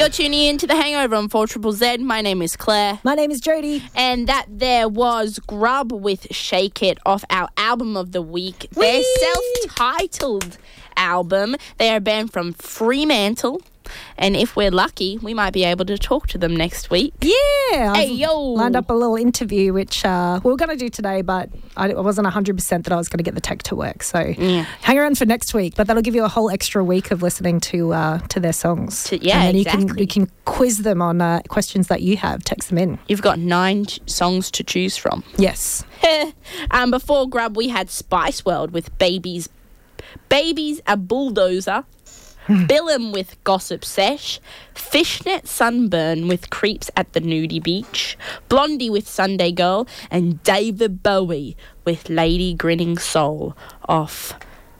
You're tuning in to The Hangover on 4ZZZ. My name is Claire. My name is Jodie. And that there was Grub with Shake It off our album of the week. Whee! Their self-titled album. They are a band from Fremantle. And if we're lucky, we might be able to talk to them next week. Yeah. Hey, yo. Lined up a little interview, which we were going to do today, but I wasn't 100% that I was going to get the tech to work. So hang around for next week. But that'll give you a whole extra week of listening to their songs. Yeah, and then exactly. you can quiz them on questions that you have. Text them in. You've got 9 songs to choose from. Yes. Before Grub, we had Spice World with Babies a Bulldozer. Billum with Gossip Sesh, Fishnet Sunburn with Creeps at the Nudie Beach, Blondie with Sunday Girl, and David Bowie with Lady Grinning Soul off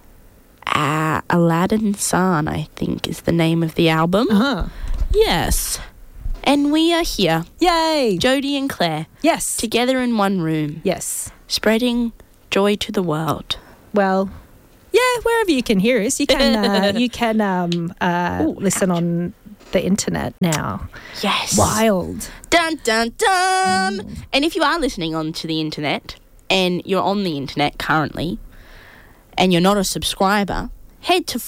Aladdin San, I think is the name of the album. Uh-huh. Yes. And we are here, Yay. Jodie and Claire, Yes. together in one room, Yes. spreading joy to the world. Well, yeah, wherever you can hear us, you can listen on the internet now. Yes. Wild. Dun, dun, dun. And if you are listening onto the internet and you're on the internet currently and you're not a subscriber, head to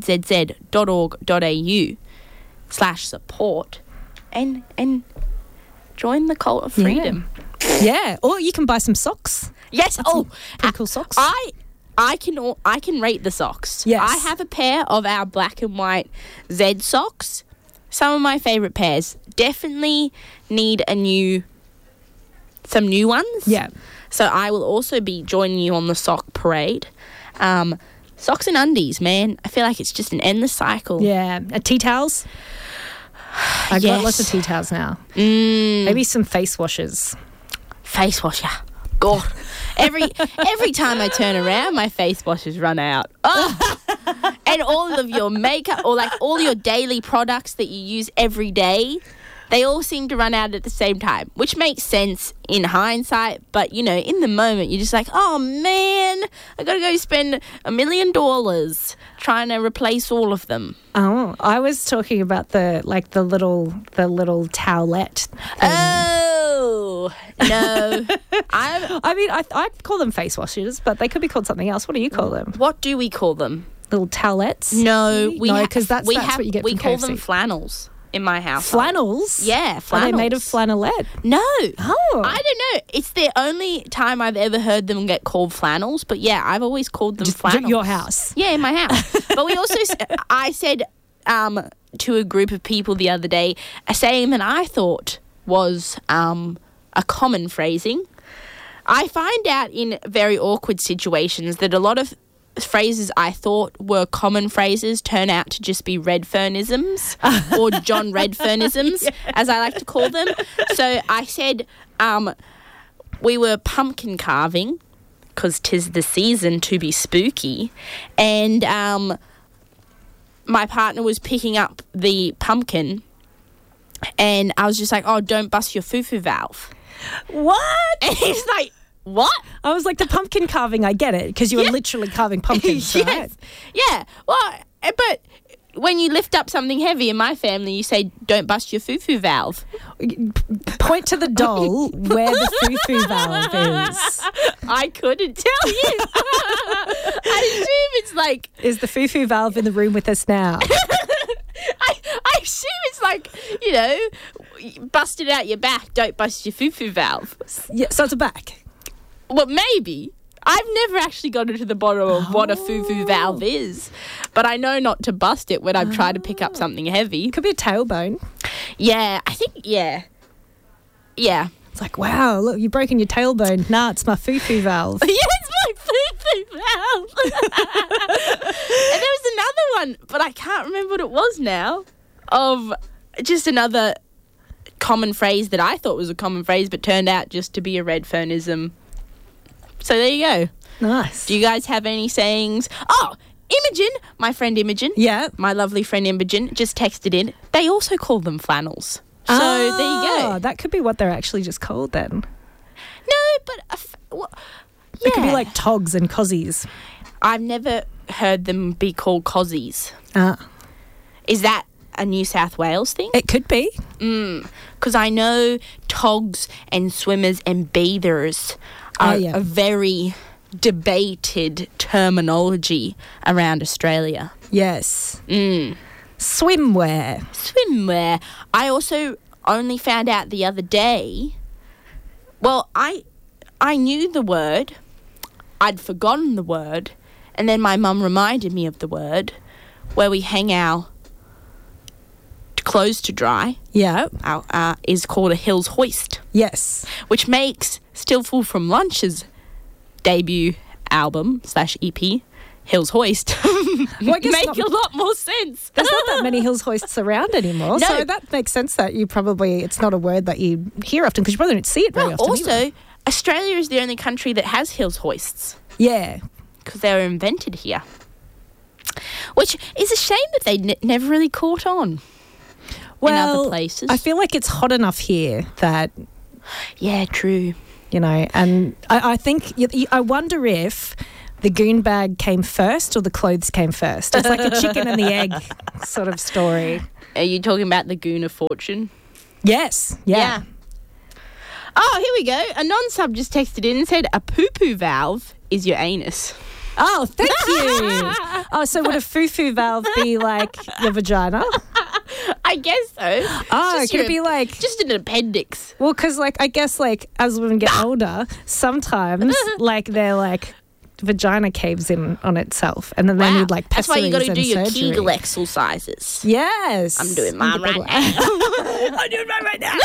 4zzz.org.au/support and join the cult of freedom. Yeah. Or you can buy some socks. Yes. Pretty cool socks. I can rate the socks. Yes. I have a pair of our black and white Z socks. Some of my favourite pairs. Definitely need some new ones. Yeah. So I will also be joining you on the sock parade. Socks and undies, man. I feel like it's just an endless cycle. Yeah. Tea towels. I've got lots of tea towels now. Maybe some face washes. Face wash, yeah. God. Every time I turn around, my face washes run out. Oh. And all of your makeup or like all your daily products that you use every day, they all seem to run out at the same time, which makes sense in hindsight. But, you know, in the moment, you're just like, oh, man, I got to go spend $1 million trying to replace all of them. Oh, I was talking about the little towelette thing. Oh, no. I call them face washes, but they could be called something else. What do you call them? What do we call them? Little towelettes? No, because that's what you get we from call KFC. them flannels in my house. Flannels? Yeah, flannels. Are they made of flannelette? No. Oh. I don't know. It's the only time I've ever heard them get called flannels, but yeah, I've always called them flannels. Your house? Yeah, in my house. But we also, I said to a group of people the other day, a saying that I thought was a common phrasing. I find out in very awkward situations that a lot of phrases I thought were common phrases turn out to just be Redfernisms or John Redfernisms, as I like to call them. So I said we were pumpkin carving because 'tis the season to be spooky, and my partner was picking up the pumpkin and I was just like, oh, don't bust your foo-foo valve. What? And he's like, what? I was like, the pumpkin carving, I get it, because you were literally carving pumpkins, right? Yes. Yeah. Well, but when you lift up something heavy in my family, you say, don't bust your foo-foo valve. Point to the doll where the foo-foo valve is. I couldn't tell you. I assume it's like... Is the foo-foo valve in the room with us now? I assume it's like, you know, busted out your back, don't bust your foo-foo valve. Yeah, so it's a back. Well, maybe. I've never actually gotten to the bottom of what a foo-foo valve is, but I know not to bust it when I'm trying to pick up something heavy. Could be a tailbone. Yeah, I think, yeah. Yeah. It's like, wow, look, you've broken your tailbone. Nah, it's my foo-foo valve. Yeah, it's my foo-foo valve. And there was another one, but I can't remember what it was now, of just another common phrase that I thought was a common phrase but turned out just to be a Redfernism. So there you go. Nice. Do you guys have any sayings? Oh, Imogen, my friend Imogen. Yeah. My lovely friend Imogen just texted in. They also call them flannels. So there you go. That could be what they're actually just called then. No, but... It could be like togs and cozies. I've never heard them be called cozies. Ah. Is that a New South Wales thing? It could be. Because I know togs and swimmers and bathers are a very debated terminology around Australia. Yes. Mm. Swimwear. Swimwear. I also only found out the other day. Well, I knew the word. I'd forgotten the word. And then my mum reminded me of the word where we hang our clothes to dry. Yeah. Is called a Hills Hoist. Yes. Which makes Stillful from Lunch's debut album / EP, Hills Hoist, make a lot more sense. There's not that many Hills Hoists around anymore, No. so that makes sense that it's not a word that you hear often because you probably don't see it very often. Also, either. Australia is the only country that has Hills Hoists Yeah. because they were invented here. Which is a shame that they never really caught on in other places. I feel like it's hot enough here that, Yeah, true. and I think, I wonder if the goon bag came first or the clothes came first. It's like a chicken and the egg sort of story. Are you talking about the goon of fortune? Yes. Yeah. Oh, here we go. A non-sub just texted in and said, a poo-poo valve is your anus. Oh, thank you. Oh, so would a foo-foo valve be like your vagina? I guess so. Oh, could it be like... Just an appendix. Well, because, I guess, as women get older, sometimes, they're vagina caves in on itself, and then they need That's why you got to and do your surgery. Kegel exercises. Yes. I'm doing mine right now. I'm doing mine right now.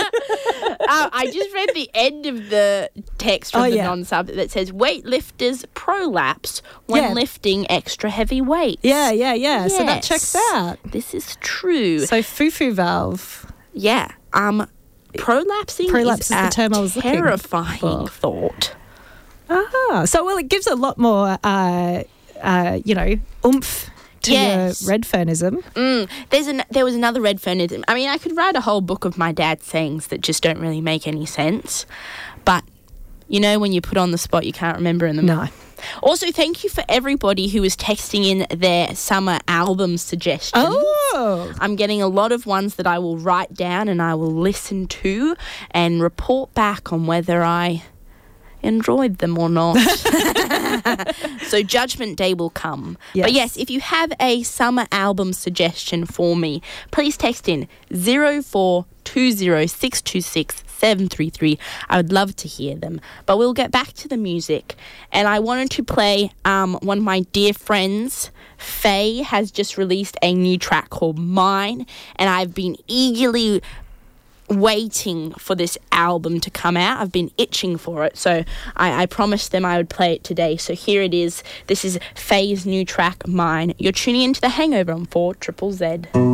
I just read the end of the text from the non-sub that says weightlifters prolapse when lifting extra heavy weights. Yeah. So that checks out. This is true. So foo-foo valve. Yeah. Prolapsing is the term I was looking terrifying thought. So it gives a lot more, oomph to your Redfernism. There was another Redfernism. I mean, I could write a whole book of my dad's sayings that just don't really make any sense. But, when you put on the spot, you can't remember them. No. Also, thank you for everybody who is texting in their summer album suggestions. Oh. I'm getting a lot of ones that I will write down and I will listen to and report back on whether I enjoyed them or not. So Judgment Day will come. Yes. But yes, if you have a summer album suggestion for me, please text in 0420626733. I would love to hear them. But we'll get back to the music. And I wanted to play one of my dear friends. Faye has just released a new track called Mine, and I've been eagerly waiting for this album to come out. I've been itching for it, so I promised them I would play it today. So here it is. This is Faye's new track, Mine. You're tuning into The Hangover on 4ZZZ.